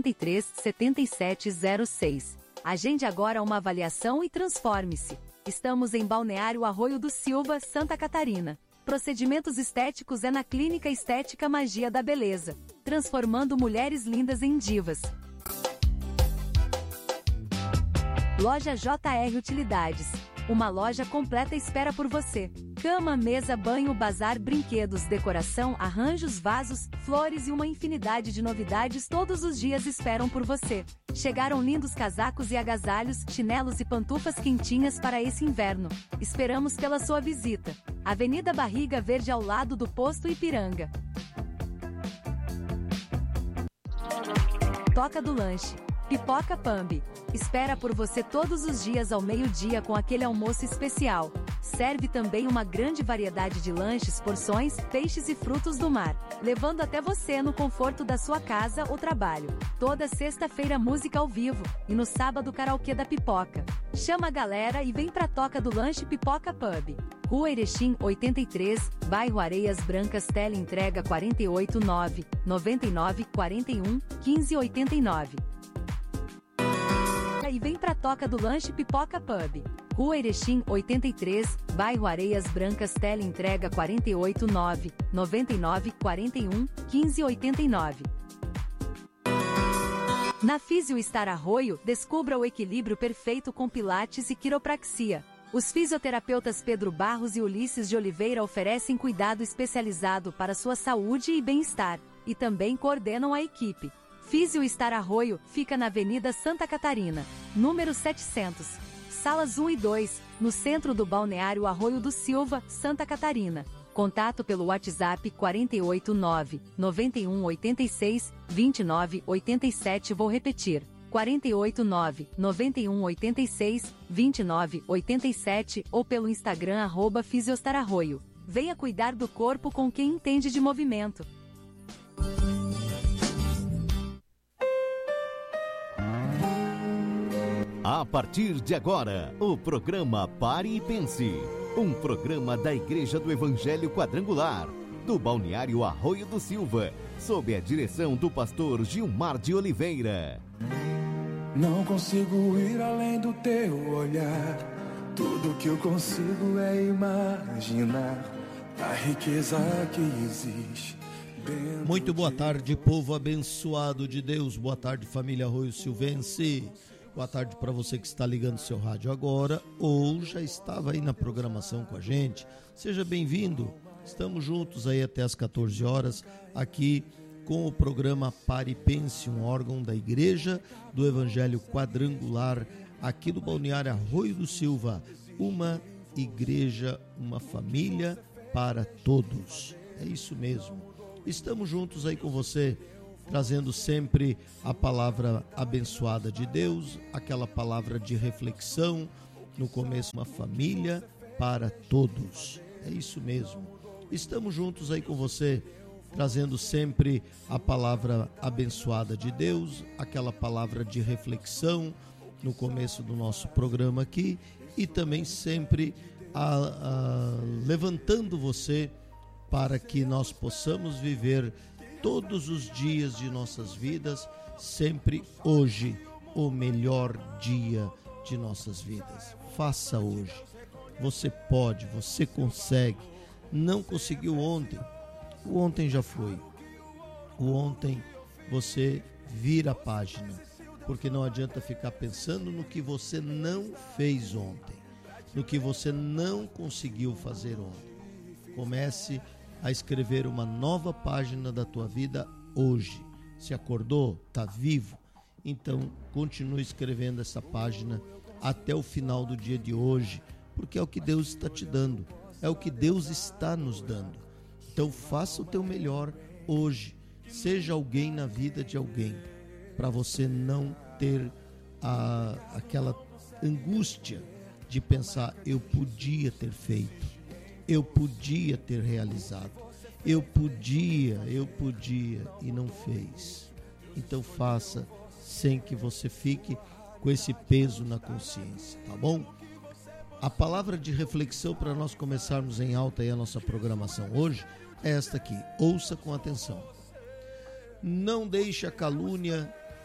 83 7706. Agende agora uma avaliação e transforme-se. Estamos em Balneário Arroio do Silva, Santa Catarina. Procedimentos estéticos é na Clínica Estética Magia da Beleza, transformando mulheres lindas em divas. Loja JR Utilidades. Uma loja completa espera por você. Cama, mesa, banho, bazar, brinquedos, decoração, arranjos, vasos, flores e uma infinidade de novidades todos os dias esperam por você. Chegaram lindos casacos e agasalhos, chinelos e pantufas quentinhas para esse inverno. Esperamos pela sua visita. Avenida Barriga Verde ao lado do Posto Ipiranga. Toca do Lanche. Pipoca Pambi. Espera por você todos os dias ao meio-dia com aquele almoço especial. Serve também uma grande variedade de lanches, porções, peixes e frutos do mar, levando até você no conforto da sua casa ou trabalho. Toda sexta-feira música ao vivo e no sábado karaokê da pipoca. Chama a galera e vem pra Toca do Lanche Pipoca Pub. Rua Erechim 83, bairro Areias Brancas, teleentrega 489 99 41 15 89. E vem pra Toca do Lanche Pipoca Pub. Rua Erechim 83, bairro Areias Brancas, teleentrega 489 99 41 15 89. Na Físio Estar Arroio, descubra o equilíbrio perfeito com pilates e quiropraxia. Os fisioterapeutas Pedro Barros e Ulisses de Oliveira oferecem cuidado especializado para sua saúde e bem-estar, e também coordenam a equipe. Físio Estar Arroio fica na Avenida Santa Catarina, número 700, salas 1 e 2, no centro do Balneário Arroio do Silva, Santa Catarina. Contato pelo WhatsApp 489 91 86 29 87. Vou repetir: 489 91 86 29 87 ou pelo Instagram @Fisiostararroio. Venha cuidar do corpo com quem entende de movimento. A partir de agora, o programa Pare e Pense. Um programa da Igreja do Evangelho Quadrangular, do Balneário Arroio do Silva, sob a direção do pastor Gilmar de Oliveira. Não consigo ir além do teu olhar. Tudo que eu consigo é imaginar a riqueza que existe. Muito boa tarde, povo abençoado de Deus. Boa tarde, família Arroio Silvense. Boa tarde para você que está ligando seu rádio agora ou já estava aí na programação com a gente. Seja bem-vindo. Estamos juntos aí até as 14 horas aqui com o programa Pare e Pense, um órgão da Igreja do Evangelho Quadrangular aqui do Balneário Arroio do Silva. Uma igreja, uma família para todos. É isso mesmo. Estamos juntos aí com você, trazendo sempre a palavra abençoada de Deus, aquela palavra de reflexão, no começo uma família para todos. É isso mesmo. Estamos juntos aí com você, trazendo sempre a palavra abençoada de Deus, aquela palavra de reflexão, no começo do nosso programa aqui, e também sempre levantando você para que nós possamos viver todos os dias de nossas vidas, sempre hoje, o melhor dia de nossas vidas. Faça hoje. Você pode, você consegue. Não conseguiu ontem. O ontem já foi. O ontem você vira a página, porque não adianta ficar pensando no que você não fez ontem, no que você não conseguiu fazer ontem. Comece a escrever uma nova página da tua vida hoje. Se acordou, está vivo, então continue escrevendo essa página até o final do dia de hoje, porque é o que Deus está te dando, é o que Deus está nos dando. Então faça o teu melhor hoje, seja alguém na vida de alguém, para você não ter aquela angústia de pensar: eu podia ter feito, eu podia ter realizado, eu podia e não fez. Então faça sem que você fique com esse peso na consciência, tá bom? A palavra de reflexão para nós começarmos em alta aí a nossa programação hoje é esta aqui, ouça com atenção. Não deixe a calúnia